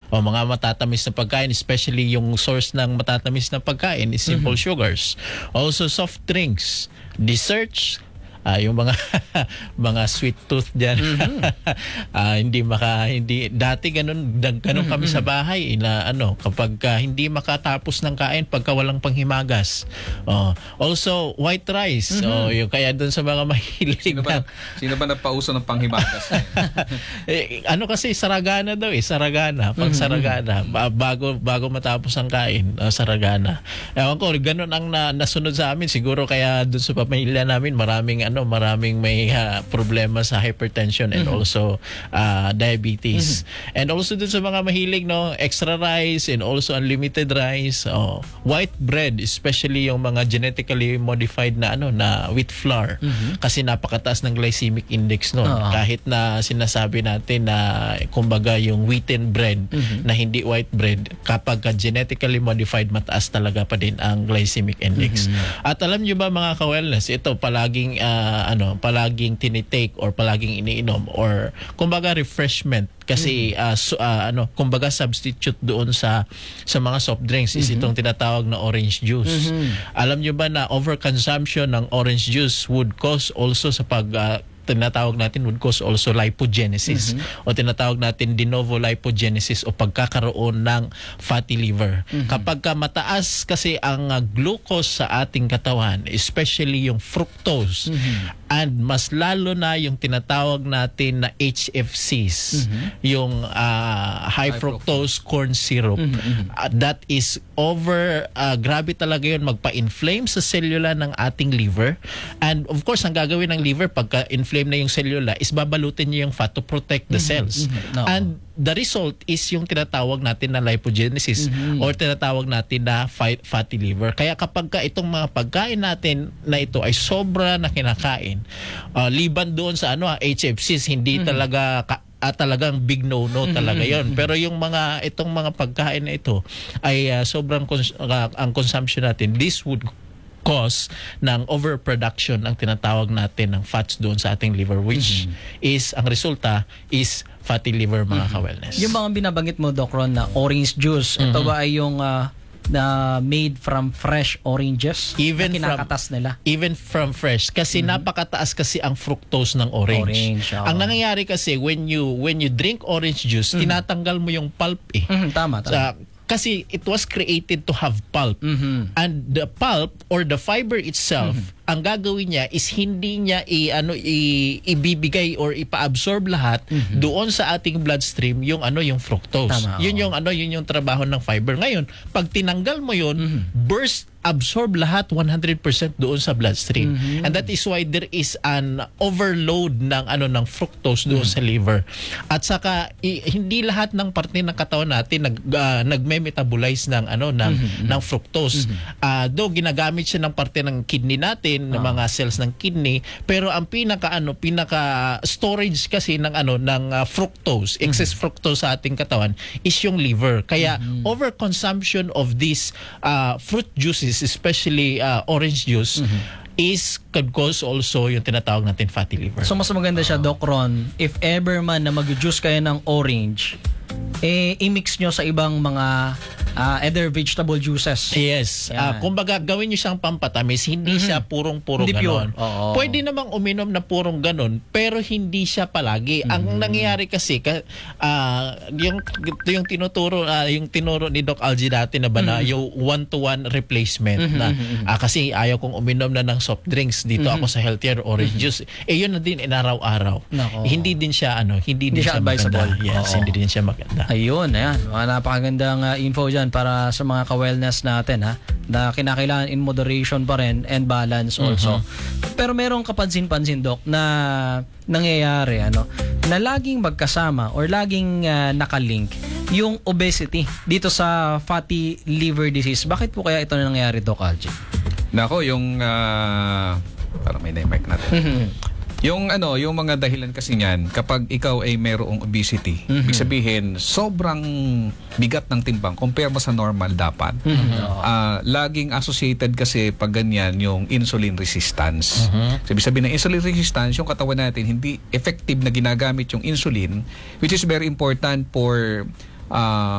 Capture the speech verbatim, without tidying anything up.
O mga matatamis na pagkain, especially yung source ng matatamis na pagkain is simple mm-hmm. sugars. Also soft drinks, desserts, Uh, yung mga mga sweet tooth diyan mm-hmm. uh, hindi maka hindi dati ganun ganun kami mm-hmm. sa bahay na ano kapag uh, hindi makatapos ng kain pagka walang panghimagas. Uh, also white rice. Mm-hmm. Oh, yung kaya doon sa mga mahilig sino ba, na, sino ba nagpauso ng panghimagas? eh, ano kasi saragana daw eh saragana pag mm-hmm. saragana bago bago matapos ang kain uh, saragana. Ewan ko ganun ang na, nasunod sa amin siguro kaya doon sa pamilya namin maraming ano maraming may uh, problema sa hypertension and mm-hmm. also uh, diabetes. Mm-hmm. And also dun sa mga mahilig no extra rice and also unlimited rice, oh, white bread especially yung mga genetically modified na ano na wheat flour mm-hmm. kasi napakataas ng glycemic index noon. Uh-huh. Kahit na sinasabi natin na kumbaga yung wheaten bread mm-hmm. na hindi white bread kapag genetically modified mataas talaga pa din ang glycemic index. Mm-hmm. At alam niyo ba mga ka-wellness, ito palaging uh, Uh, ano palaging tinitake or palaging iniinom or kumbaga refreshment kasi mm-hmm. uh, so, uh, ano kumbaga substitute doon sa sa mga soft drinks is mm-hmm. itong tinatawag na orange juice. Mm-hmm. Alam niyo ba na overconsumption ng orange juice would cause also sa pag uh, tinatawag natin would cause also lipogenesis mm-hmm. o tinatawag natin de novo lipogenesis o pagkakaroon ng fatty liver. Mm-hmm. Kapag ka mataas kasi ang uh, glucose sa ating katawan, especially yung fructose mm-hmm. and mas lalo na yung tinatawag natin na H F Cs, mm-hmm. yung uh, high, high fructose, fructose corn syrup, mm-hmm. uh, that is over, uh, grabe talaga yun magpa-inflame sa cellula ng ating liver. And of course, ang gagawin ng liver pagka-inflame na yung cellula is babalutin niya yung fat to protect the cells. Mm-hmm. No. And the result is yung tinatawag natin na lipogenesis mm-hmm. or tinatawag natin na fatty liver. Kaya kapag ka itong mga pagkain natin na ito ay sobra na kinakain, uh, liban doon sa ano H F Cs, hindi mm-hmm. talaga ka- at talagang big no-no talaga yon. Pero yung mga itong mga pagkain na ito ay uh, sobrang cons- uh, ang consumption natin, this would cause ng overproduction ang tinatawag natin ng fats doon sa ating liver, which mm-hmm. is ang resulta is fatty liver mga mm-hmm. ka-wellness. Yung mga binabanggit mo Doc Ron na orange juice, mm-hmm. ito ba ay yung uh, na made from fresh oranges even na kinakatas from, nila? Even from fresh kasi mm-hmm. napakataas kasi ang fructose ng orange. Orange oh. Ang nangyayari kasi when you when you drink orange juice, mm-hmm. tinatanggal mo yung pulp eh. Mm-hmm. Tama, tama. Sa, kasi it was created to have pulp. Mm-hmm. And the pulp or the fiber itself, mm-hmm. ang gagawin niya is hindi niya i ano i, ibibigay or ipa-absorb lahat mm-hmm. doon sa ating bloodstream yung ano yung fructose. Tama, yun yung ano yun yung trabaho ng fiber. Ngayon, pag tinanggal mo yun, mm-hmm. burst absorb lahat one hundred percent doon sa bloodstream. Mm-hmm. And that is why there is an overload ng ano ng fructose doon mm-hmm. sa liver. At saka i, hindi lahat ng parte ng katawan natin nag uh, nagme-metabolize ng ano ng mm-hmm. ng fructose. Mm-hmm. Uh, though ginagamit siya ng parte ng kidney natin, ng oh. mga cells ng kidney, pero ang pinaka ano pinaka storage kasi ng ano ng uh, fructose, excess mm-hmm. fructose sa ating katawan is yung liver. Kaya mm-hmm. overconsumption of these uh, fruit juices, especially uh, orange juice, mm-hmm. is could cause also yung tinatawag natin fatty liver. So mas maganda siya, Doc Ron, if ever man na mag-juice kayo ng orange, eh i-mix nyo sa ibang mga uh, other vegetable juices. Yes. Uh, kumbaga gawin nyo siyang pampatamis, hindi mm-hmm. siya purong-puro ganon. Pwede namang uminom na purong ganon, pero hindi siya palagi. Mm-hmm. Ang nangyayari kasi uh, yung yung tinuturo uh, yung tinuro ni Doc Algie dati na ba na mm-hmm. yung one-to-one replacement mm-hmm. na uh, kasi ayaw kong uminom na ng soft drinks dito mm-hmm. ako sa healthier orange mm-hmm. juice. Eh yun na din inaraw-araw. Eh, hindi din siya ano, hindi, hindi din siya advisable. Maganda. Yes, Oo. hindi din siya maganda. Ayun, ayan. Mga napakagandang uh, info dyan para sa mga ka-wellness natin ha, na kinakailangan in moderation pa rin and balance also. Mm-hmm. Pero merong kapansin-pansin, Doc, na nangyayari ano, na laging magkasama or laging uh, nakalink yung obesity dito sa fatty liver disease. Bakit po kaya ito na nangyayari, Doc Algie? Nako, yung uh, parang may na-mic natin. Mm-hmm. Yung ano, yung mga dahilan kasi niyan, kapag ikaw ay mayroong obesity, mm-hmm. ibig sabihin, sobrang bigat ng timbang compare mo sa normal dapat. Mm-hmm. Uh, laging associated kasi pag ganyan yung insulin resistance. Mm-hmm. So, ibig sabihin ng insulin resistance, yung katawan natin hindi effective na ginagamit yung insulin, which is very important for uh,